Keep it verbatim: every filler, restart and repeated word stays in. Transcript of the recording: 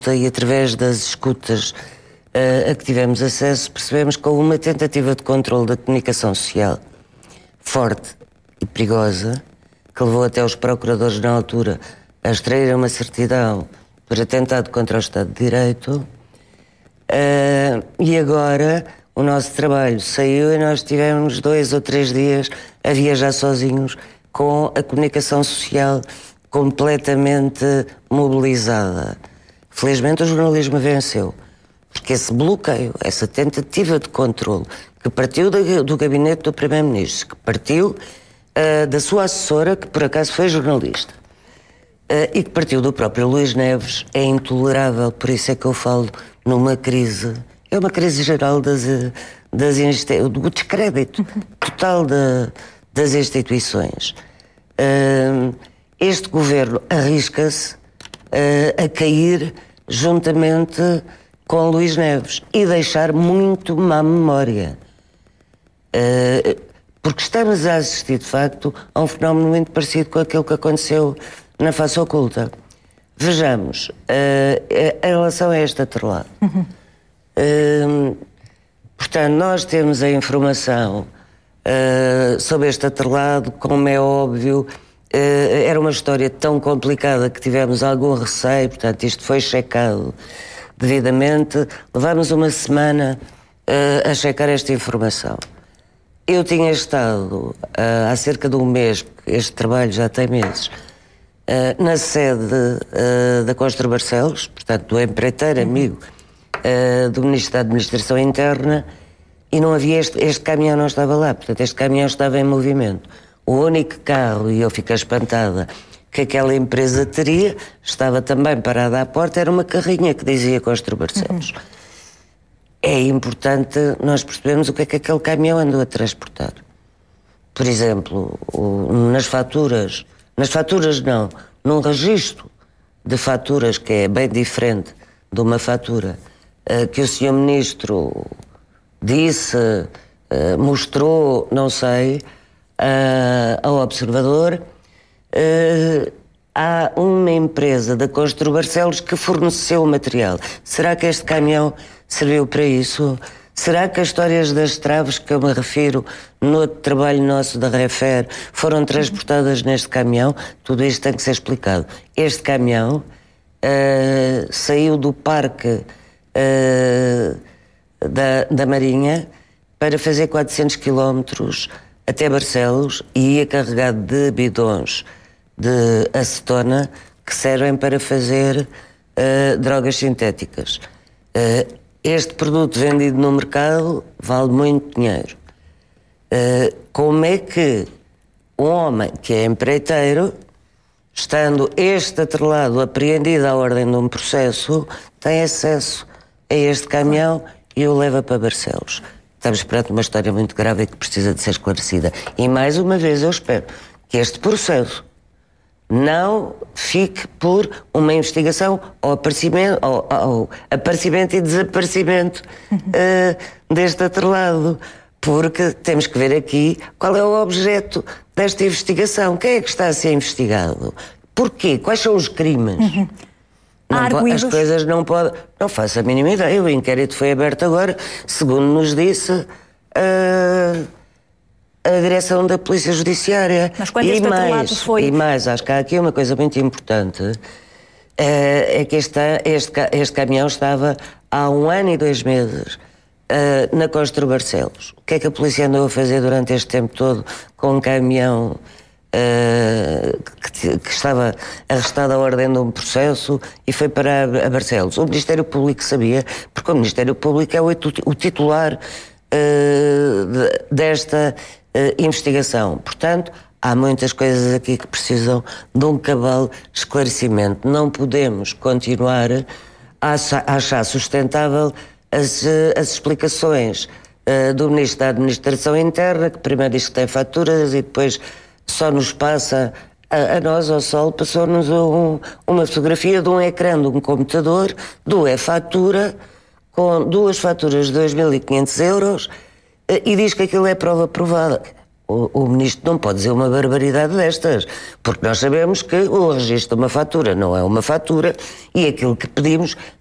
e através das escutas uh, a que tivemos acesso, percebemos que houve uma tentativa de controle da comunicação social forte e perigosa, que levou até os procuradores na altura a extraírem uma certidão por atentado contra o Estado de Direito. Uh, e agora o nosso trabalho saiu e nós tivemos dois ou três dias a viajar sozinhos com a comunicação social completamente mobilizada. Felizmente o jornalismo venceu, porque esse bloqueio, essa tentativa de controle que partiu do, do gabinete do Primeiro-Ministro, que partiu uh, da sua assessora, que por acaso foi jornalista, uh, e que partiu do próprio Luís Neves, é intolerável. Por isso é que eu falo numa crise, é uma crise geral das, das do descrédito total de, das instituições. Uh, este governo arrisca-se uh, a cair juntamente com Luís Neves e deixar muito má memória. Uh, porque estamos a assistir, de facto, a um fenómeno muito parecido com aquilo que aconteceu na face oculta. Vejamos, uh, em relação a este outro lado. Uhum. Uh, portanto, nós temos a informação uh, sobre este outro lado, como é óbvio. Uh, era uma história tão complicada que tivemos algum receio, portanto isto foi checado devidamente. Levámos uma semana uh, a checar esta informação. Eu tinha estado uh, há cerca de um mês, porque este trabalho já tem meses, uh, na sede uh, da Constru Barcelos, portanto do empreiteiro amigo uh, do Ministro da Administração Interna, e não havia este, este caminhão não estava lá, portanto este caminhão estava em movimento. O único carro, e eu fiquei espantada, que aquela empresa teria, estava também parada à porta, era uma carrinha que dizia Constru Barcelos. Uhum. É importante nós percebermos o que é que aquele caminhão andou a transportar. Por exemplo, o, nas faturas, nas faturas não, num registro de faturas que é bem diferente de uma fatura uh, que o senhor Ministro disse, uh, mostrou, não sei, Uh, ao observador, uh, há uma empresa da Constru Barcelos que forneceu o material. Será que este caminhão serviu para isso? Será que as histórias das traves que eu me refiro no outro trabalho nosso da Refer foram transportadas neste caminhão? Tudo isto tem que ser explicado. Este caminhão uh, saiu do parque uh, da, da Marinha para fazer quatrocentos quilómetros até Barcelos e ia carregado de bidões de acetona que servem para fazer uh, drogas sintéticas. Uh, este produto vendido no mercado vale muito dinheiro. Uh, como é que um homem que é empreiteiro, estando este atrelado apreendido à ordem de um processo, tem acesso a este caminhão e o leva para Barcelos? Estamos perante uma história muito grave e que precisa de ser esclarecida. E mais uma vez eu espero que este processo não fique por uma investigação ou aparecimento, ou, ou aparecimento e desaparecimento uh, deste atrelado. Porque temos que ver aqui qual é o objeto desta investigação. Quem é que está a ser investigado? Porquê? Quais são os crimes? Uhum. Não, as coisas não podem... Não faço a mínima ideia. O inquérito foi aberto agora, segundo nos disse a, a direção da Polícia Judiciária. Mas quando e este mais, foi... E mais, acho que há aqui uma coisa muito importante, é, é que este, este, este caminhão estava há um ano e dois meses uh, na Constru Barcelos. O que é que a polícia andou a fazer durante este tempo todo com um caminhão... Uh, que, que estava arrestado à ordem de um processo e foi para a Barcelos? O Ministério Público sabia, porque o Ministério Público é o, o titular uh, de, desta uh, investigação. Portanto, há muitas coisas aqui que precisam de um cabal esclarecimento. Não podemos continuar a achar, a achar sustentável as, as explicações uh, do Ministro da Administração Interna, que primeiro diz que tem faturas e depois só nos passa, a, a nós, ao Sol, passou-nos um, uma fotografia de um ecrã de um computador, do e-fatura, com duas faturas de dois mil e quinhentos euros, e diz que aquilo é prova provada. o, o Ministro não pode dizer uma barbaridade destas, porque nós sabemos que o registro de uma fatura não é uma fatura e aquilo que pedimos